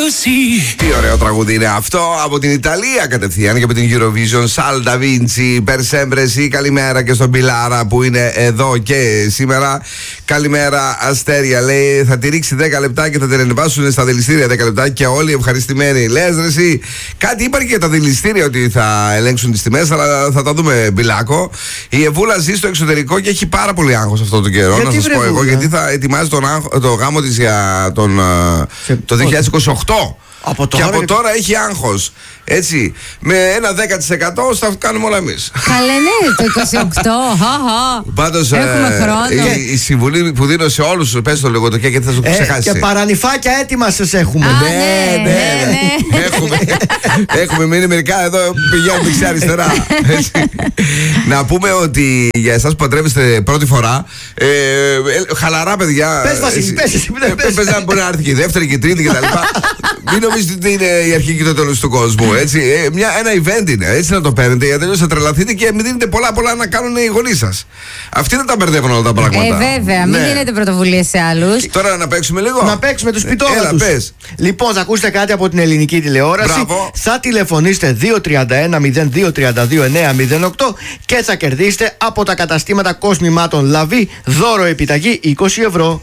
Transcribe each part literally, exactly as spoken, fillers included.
Τι ωραίο τραγούδι είναι αυτό, από την Ιταλία κατευθείαν και από την Eurovision. Σαλ ντα Βίντσι, Per sempre sì. Καλημέρα και στον Πιλάρα που είναι εδώ και σήμερα. Καλημέρα, Αστέρια. Λέει θα τη ρίξει δέκα λεπτά και θα την ανεβάσουν στα δηληστήρια δέκα λεπτά και όλοι ευχαριστημένοι. Λες ρε εσύ, κάτι είπαν και για τα δηληστήρια ότι θα ελέγξουν τις τιμές, αλλά θα τα δούμε, Μπιλάκο. Η Εβούλα ζει στο εξωτερικό και έχει πάρα πολύ άγχος αυτό τον καιρό. Γιατί να σας πω εγώ, γιατί θα ετοιμάζει τον, άγχο, το γάμο της για τον, το δύο χιλιάδες είκοσι οκτώ. Από και από τώρα έχει άγχος. Έτσι, με ένα δέκα τοις εκατό θα κάνουμε όλα εμείς. Καλέ, ναι, το είκοσι οκτώ. Πάντως, έχουμε χρόνο. Η, η συμβουλή που δίνω σε όλους, πες το λίγο το και γιατί θα σου ε, ξεχάσει. Και παρανυφάκια έτοιμα σας έχουμε. Α, ναι, ναι, ναι, ναι. Έχουμε, έχουμε μείνει μερικά εδώ, πηγαίνουμε δεξιά-αριστερά. Να πούμε ότι για εσάς που παντρεύεστε πρώτη φορά, ε, χαλαρά παιδιά. Πες Βασίλη, πες εσύ. Πες να μπορεί να έρθει και η δεύτερη και η τρίτη κτλ. Μην νομίζετε ότι είναι η αρχή και το τέλος του κόσμου. Έτσι. Ε, μια, ένα event είναι. Έτσι να το παίρνετε, γιατί αλλιώς θα τρελαθείτε και μην δίνετε πολλά πολλά να κάνουν οι γονείς σας. Αυτοί δεν τα μπερδεύουν όλα τα πράγματα. Ε, βέβαια. Μην ναι. δίνετε πρωτοβουλίες σε άλλους. Τώρα να παίξουμε λίγο. Να παίξουμε τους πιτώματους. Έλα, πες. Λοιπόν, θα ακούσετε κάτι από την ελληνική τηλεόραση. Μπράβο. Θα τηλεφωνήσετε δύο τρία ένα μηδέν δύο τρία δύο εννιά μηδέν οκτώ και θα κερδίσετε από τα καταστήματα κοσμημάτων Λαβή δώρο επιταγή είκοσι ευρώ.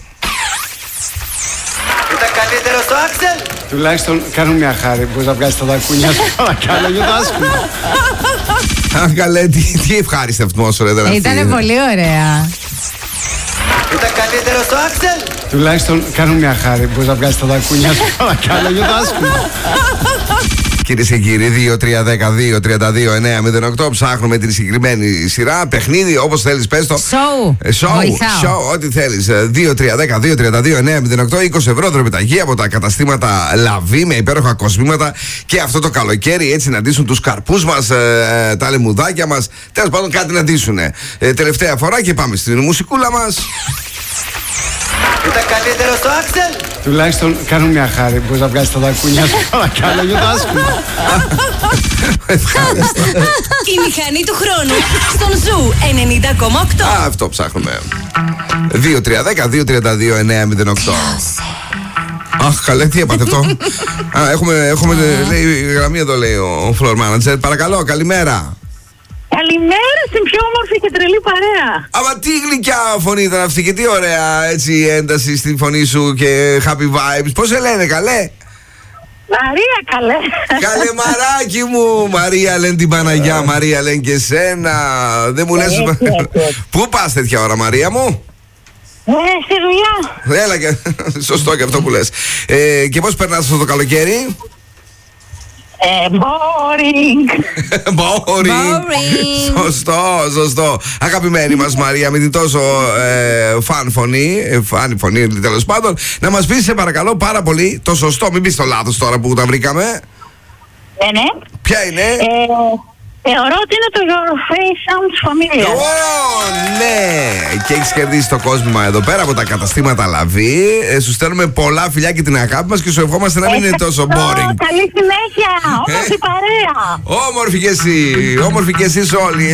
Ήταν καλύτερο στο Άξελ. Τουλάχιστον κάνουν μια χάρη. Μπορείς να βγάλεις τα δακούνια σου. Παρακαλώ, γιορτάσκουμε. Αχ, καλέ, τι, τι ευχάριστη ατμόσφαιρα ήταν αυτή. Ήτανε πολύ ωραία. Ήταν καλύτερο στο Άξελ. Τουλάχιστον κάνουν μια χάρη. Μπορείς να βγάλεις τα δακούνια σου. Παρακαλώ, γιορτάσκουμε. Κυρίες και κύριοι, δύο τρία ένα δύο τρία δύο εννιά μηδέν οκτώ. Ψάχνουμε την συγκεκριμένη σειρά. Παιχνίδι, όπως θέλεις, πες το. Show. Show, show, ό,τι θέλεις. δύο τρία ένα δύο τρία δύο εννιά μηδέν οκτώ. είκοσι ευρώ δωρεπιταγή από τα καταστήματα Λαβή με υπέροχα κοσμήματα. Και αυτό το καλοκαίρι έτσι να ντύσουν τους καρπούς μας, ε, τα λεμουδάκια μας. Τέλος πάντων, κάτι να ντύσουν. Ε, τελευταία φορά και πάμε στην μουσικούλα μας. Ήταν καλύτερο στο Άξελ. Τουλάχιστον κάνουν μια χάρη. Μπορείς να βγάλεις τα δακούνια σου. Παρακαλώ, γιορτάσκουμε. Ευχαριστώ. Η μηχανή του χρόνου στον Ζου ενενήντα κόμμα οκτώ. Αυτό ψάχνουμε. δύο τρία ένα δύο τρία δύο εννιά μηδέν οκτώ. Αχ, καλέ, τι έπαθε αυτό. Α, έχουμε, έχουμε λέει, γραμμή εδώ, λέει ο floor manager. Παρακαλώ, καλημέρα. Καλημέρα στην πιο όμορφη και τρελή παρέα. Αλλά τι γλυκιά φωνή ήταν αυτή και τι ωραία έτσι ένταση στη φωνή σου και happy vibes. Πώς σε λένε, καλέ? Μαρία, καλέ. Καλέ μαράκι μου. Μαρία λένε την Παναγιά, Μαρία λένε και σένα. Δεν μου λες. Πού πας τέτοια ώρα, Μαρία μου? Ε, στη δουλειά. Έλα και σωστό και αυτό που λες. ε, Και πώς περνάς αυτό το καλοκαίρι? Ε, boring. Boring. Σωστό, σωστό. Αγαπημένη μας Μαρία, με την τόσο ε, φαν φωνή, ε, φαν φωνή τέλος πάντων, να μας πεις σε παρακαλώ πάρα πολύ το σωστό, μην πεις το λάθος τώρα που τα βρήκαμε. Ναι, ναι. Ποια είναι? Ε, θεωρώ ότι είναι το Your Face Sounds Familiar. Oh, ναι! Και έχεις κερδίσει το κόσμημα εδώ πέρα από τα καταστήματα Λαβή. Ε, σου στέλνουμε πολλά φιλιά και την αγάπη μας και σου ευχόμαστε να μην είναι τόσο boring. Καλή συνέχεια! Όμορφη παρέα! Όμορφη και εσύ! Όμορφη και εσείς όλοι!